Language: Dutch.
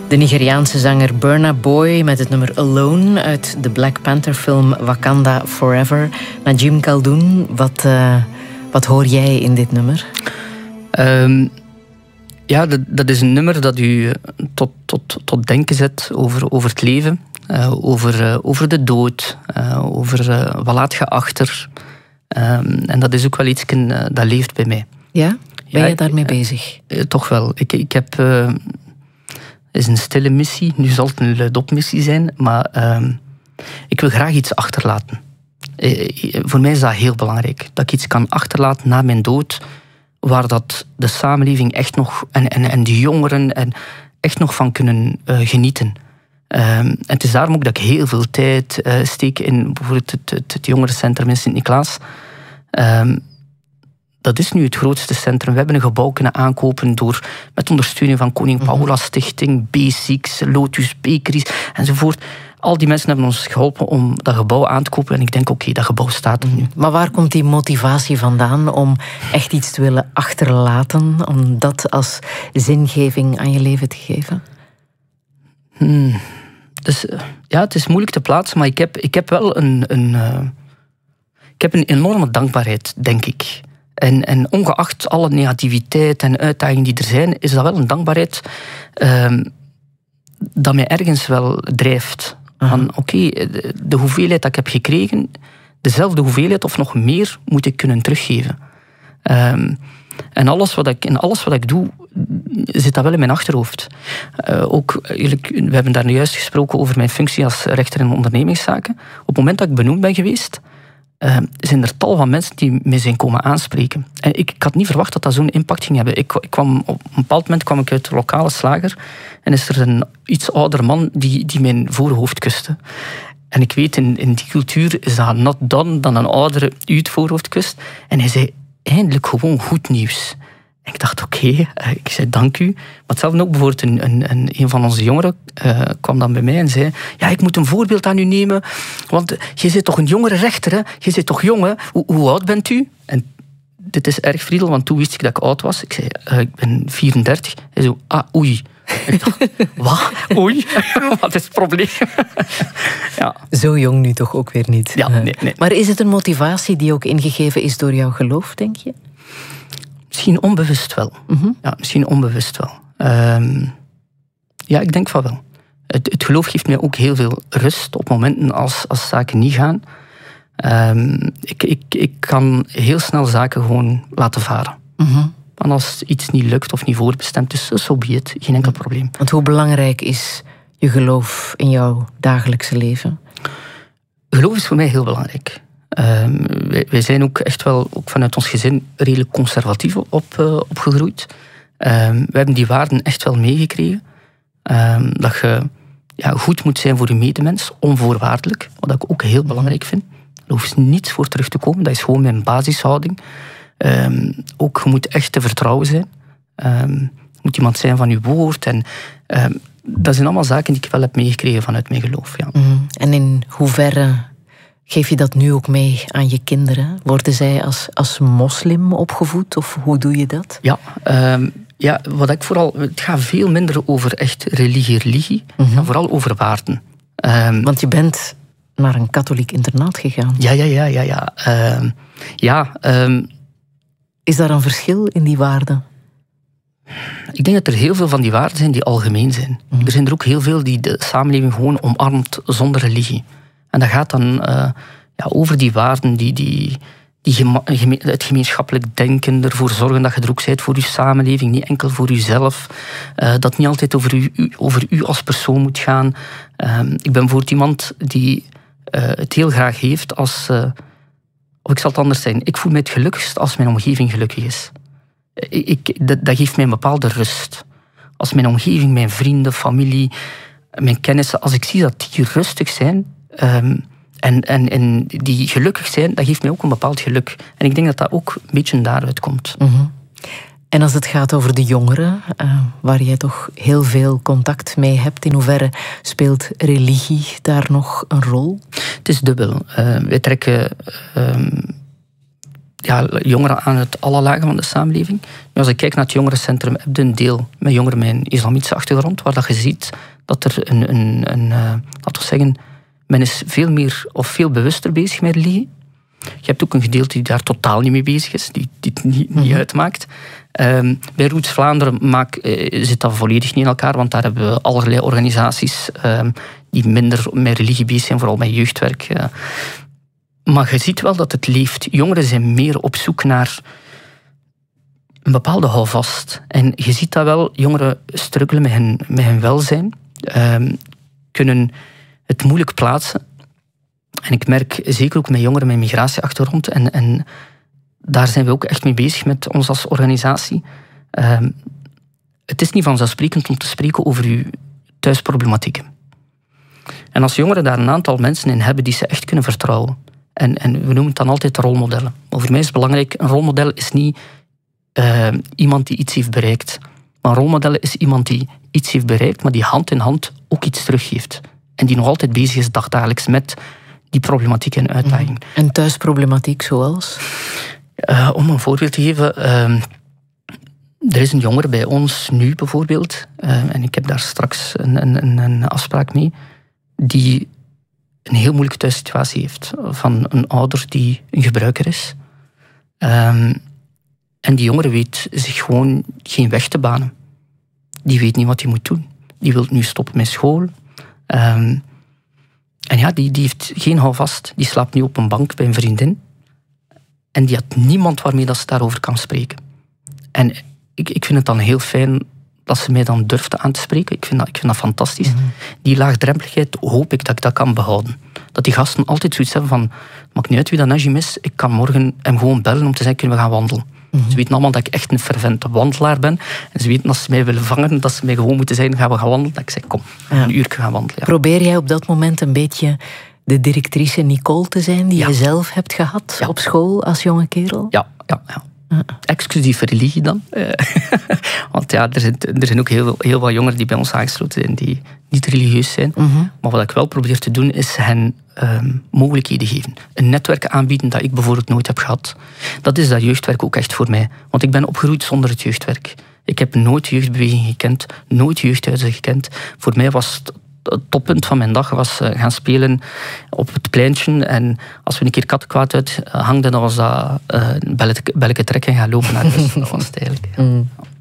De Nigeriaanse zanger Burna Boy met het nummer Alone uit de Black Panther film Wakanda Forever. Najim Khaldoun, wat hoor jij in dit nummer? Dat is een nummer dat u tot denken zet over het leven, over de dood, over wat laat je achter. En dat is ook wel iets dat leeft bij mij. Ja? Ben je daarmee bezig? Toch wel. Ik heb... Het is een stille missie. Nu zal het een luidop missie zijn. Maar ik wil graag iets achterlaten. Voor mij is dat heel belangrijk. Dat ik iets kan achterlaten na mijn dood. Waar dat de samenleving echt nog... En de jongeren echt nog van kunnen genieten. En het is daarom ook dat ik heel veel tijd steek in bijvoorbeeld het jongerencentrum in Sint-Niklaas. Dat is nu het grootste centrum. We hebben een gebouw kunnen aankopen met ondersteuning van Koning Paula Stichting, Basics, Lotus Bakeries enzovoort. Al die mensen hebben ons geholpen om dat gebouw aan te kopen. En ik denk, oké, dat gebouw staat er nu. Maar waar komt die motivatie vandaan om echt iets te willen achterlaten? Om dat als zingeving aan je leven te geven? Dus, het is moeilijk te plaatsen, maar ik heb wel een enorme dankbaarheid, denk ik. En ongeacht alle negativiteit en uitdagingen die er zijn, is dat wel een dankbaarheid dat mij ergens wel drijft. Van oké, de hoeveelheid dat ik heb gekregen, dezelfde hoeveelheid of nog meer moet ik kunnen teruggeven. En alles wat ik doe, zit dat wel in mijn achterhoofd. We hebben daar nu juist gesproken over mijn functie als rechter in ondernemingszaken. Op het moment dat ik benoemd ben geweest, zijn er tal van mensen die mij zijn komen aanspreken. En ik had niet verwacht dat dat zo'n impact ging hebben. Op een bepaald moment kwam ik uit de lokale slager en is er een iets ouder man die mijn voorhoofd kuste. En ik weet, in die cultuur is dat not done dan een oudere u het voorhoofd kust. En hij zei, eindelijk gewoon goed nieuws. En ik dacht, oké, ik zei dank u. Maar hetzelfde ook bijvoorbeeld een van onze jongeren kwam dan bij mij en zei, ja, ik moet een voorbeeld aan u nemen, want je bent toch een jongere rechter, hè? Je bent toch jong, hè? Hoe oud bent u? En dit is erg vriendelijk, want toen wist ik dat ik oud was. Ik zei, ik ben 34. Hij zei, oei. Ik dacht, wat? Oei? Wat is het probleem? Ja. Zo jong nu toch ook weer niet. Ja, nee. Maar is het een motivatie die ook ingegeven is door jouw geloof, denk je? Misschien onbewust wel. Ja, misschien onbewust wel. Ja, ik denk van wel. Het geloof geeft mij ook heel veel rust op momenten als zaken niet gaan. Ik kan heel snel zaken gewoon laten varen. En als iets niet lukt of niet voorbestemd is, so be it. Geen enkel probleem. Want hoe belangrijk is je geloof in jouw dagelijkse leven? Geloof is voor mij heel belangrijk. Wij zijn ook echt wel, ook vanuit ons gezin, redelijk conservatief opgegroeid. We hebben die waarden echt wel meegekregen. Dat je goed moet zijn voor je medemens, onvoorwaardelijk. Wat ik ook heel belangrijk vind. Er hoeft niets voor terug te komen. Dat is gewoon mijn basishouding. Ook, je moet echt te vertrouwen zijn. Je moet iemand zijn van je woord. En dat zijn allemaal zaken die ik wel heb meegekregen vanuit mijn geloof. Ja. En in hoeverre geef je dat nu ook mee aan je kinderen? Worden zij als moslim opgevoed? Of hoe doe je dat? Ja, wat ik vooral... Het gaat veel minder over echt religie. Het gaat vooral over waarden. Want je bent naar een katholiek internaat gegaan. Ja. Is daar een verschil in die waarden? Ik denk dat er heel veel van die waarden zijn die algemeen zijn. Er zijn er ook heel veel die de samenleving gewoon omarmt zonder religie. En dat gaat dan over die waarden, het gemeenschappelijk denken, ervoor zorgen dat je er ook bent voor je samenleving, niet enkel voor jezelf. Dat niet altijd over u als persoon moet gaan. Ik ben bijvoorbeeld iemand die het heel graag heeft als... of ik zal het anders zeggen. Ik voel me het gelukkigst als mijn omgeving gelukkig is. Dat geeft mij een bepaalde rust. Als mijn omgeving, mijn vrienden, familie, mijn kennissen, als ik zie dat die rustig zijn en die gelukkig zijn, dat geeft mij ook een bepaald geluk. En ik denk dat dat ook een beetje daaruit komt. En als het gaat over de jongeren, waar jij toch heel veel contact mee hebt, in hoeverre speelt religie daar nog een rol? Het is dubbel. Wij trekken jongeren aan het alle lagen van de samenleving. Nu, als ik kijk naar het jongerencentrum, heb je een deel met jongeren met een islamitische achtergrond, waar dat je ziet dat er laten we zeggen, men is veel meer of veel bewuster bezig met religie. Je hebt ook een gedeelte die daar totaal niet mee bezig is, die het niet uitmaakt. Bij Roots Vlaanderen zit dat volledig niet in elkaar, want daar hebben we allerlei organisaties die minder met religie bezig zijn, vooral met jeugdwerk. Maar je ziet wel dat het leeft. Jongeren zijn meer op zoek naar een bepaalde houvast. En je ziet dat wel, jongeren struggelen met hun welzijn, kunnen het moeilijk plaatsen. En ik merk zeker ook met jongeren met migratieachtergrond, en daar zijn we ook echt mee bezig met ons als organisatie. Het is niet vanzelfsprekend om te spreken over uw thuisproblematieken. En als jongeren daar een aantal mensen in hebben die ze echt kunnen vertrouwen, en we noemen het dan altijd rolmodellen. Maar voor mij is het belangrijk, een rolmodel is niet iemand die iets heeft bereikt. Maar een rolmodel is iemand die iets heeft bereikt, maar die hand in hand ook iets teruggeeft. En die nog altijd bezig is dagdagelijks met die problematiek en uitdaging. En thuisproblematiek zoals? Om een voorbeeld te geven, er is een jongere bij ons nu bijvoorbeeld, en ik heb daar straks een afspraak mee, die een heel moeilijke thuissituatie heeft van een ouder die een gebruiker is. En die jongere weet zich gewoon geen weg te banen. Die weet niet wat hij moet doen. Die wil nu stoppen met school. En ja, die heeft geen houvast. Die slaapt nu op een bank bij een vriendin. En die had niemand waarmee dat ze daarover kan spreken. En ik vind het dan heel fijn dat ze mij dan durfde aan te spreken. Ik vind dat fantastisch. Mm-hmm. Die laagdrempeligheid hoop ik dat ik dat kan behouden. Dat die gasten altijd zoiets hebben van, maakt niet uit wie dat Najim is, ik kan morgen hem gewoon bellen om te zeggen, kunnen we gaan wandelen. Mm-hmm. Ze weten allemaal dat ik echt een fervente wandelaar ben. En ze weten dat ze mij willen vangen, dat ze mij gewoon moeten zeggen, gaan we gaan wandelen. Dat ik zeg, kom, een uur gaan wandelen. Ja. Probeer jij op dat moment een beetje de directrice Nicole te zijn, die je zelf hebt gehad op school als jonge kerel? Ja. Exclusief religie dan. Want ja, er zijn ook heel wat jongeren die bij ons aangesloten zijn, die niet religieus zijn. Mm-hmm. Maar wat ik wel probeer te doen, is hen mogelijkheden geven. Een netwerk aanbieden dat ik bijvoorbeeld nooit heb gehad. Dat is dat jeugdwerk ook echt voor mij. Want ik ben opgegroeid zonder het jeugdwerk. Ik heb nooit jeugdbeweging gekend, nooit jeugdhuizen gekend. Voor mij was het toppunt van mijn dag was gaan spelen op het pleintje. En als we een keer kattenkwaad uit hangden, dan was dat belletje trekken en gaan lopen naar huis. Dat was het eigenlijk. Ja.